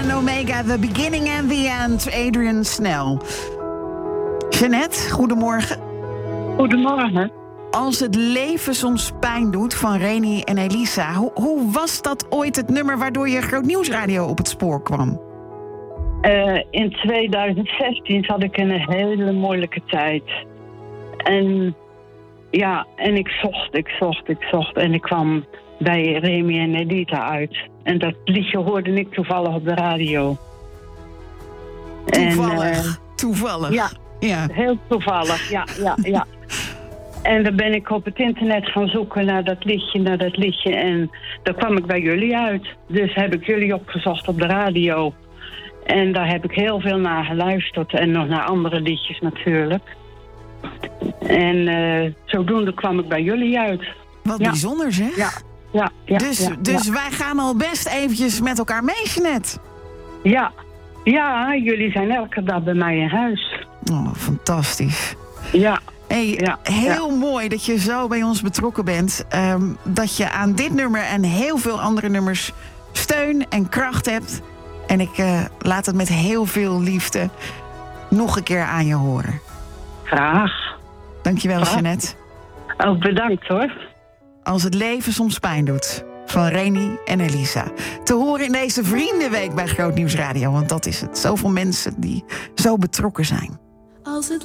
and Omega, the beginning and the end. Adrian Snell. Jeanette, goedemorgen. Goedemorgen. Als het leven soms pijn doet van Reni en Elisa. Hoe was dat ooit het nummer waardoor je Groot Nieuwsradio op het spoor kwam? In 2016 had ik een hele moeilijke tijd. En ja, en ik zocht. En ik kwam bij Remi en Elisa uit. En dat liedje hoorde ik toevallig op de radio. Toevallig. Ja, heel toevallig. Ja. En dan ben ik op het internet gaan zoeken naar dat liedje. En dan kwam ik bij jullie uit. Dus heb ik jullie opgezocht op de radio. En daar heb ik heel veel naar geluisterd. En nog naar andere liedjes natuurlijk. En zodoende kwam ik bij jullie uit. Wat bijzonder zeg. Ja. Dus wij gaan al best eventjes met elkaar mee, Jeanette. Ja, jullie zijn elke dag bij mij in huis. Oh, fantastisch. Ja. Heel mooi dat je zo bij ons betrokken bent. Dat je aan dit nummer en heel veel andere nummers steun en kracht hebt. En ik laat het met heel veel liefde nog een keer aan je horen. Graag. Dankjewel, Jeanette. Ook bedankt hoor. Als het leven soms pijn doet. Van Reni en Elisa. Te horen in deze Vriendenweek bij Groot Nieuws Radio. Want dat is het. Zoveel mensen die zo betrokken zijn. Als het